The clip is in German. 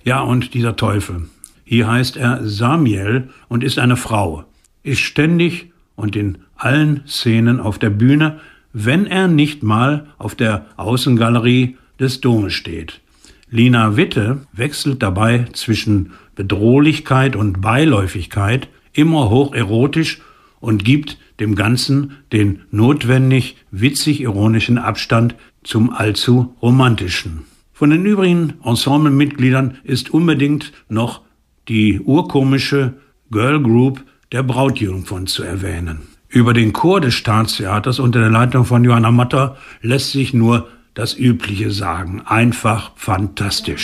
Ja, und dieser Teufel. Hier heißt er Samiel und ist eine Frau, ist ständig und in allen Szenen auf der Bühne, wenn er nicht mal auf der Außengalerie des Domes steht. Lina Witte wechselt dabei zwischen Bedrohlichkeit und Beiläufigkeit, immer hocherotisch und gibt dem Ganzen den notwendig witzig-ironischen Abstand zum allzu romantischen. Von den übrigen Ensemblemitgliedern ist unbedingt noch die urkomische Girl Group der Brautjungfern zu erwähnen. Über den Chor des Staatstheaters unter der Leitung von Johanna Matter lässt sich nur das Übliche sagen. Einfach fantastisch.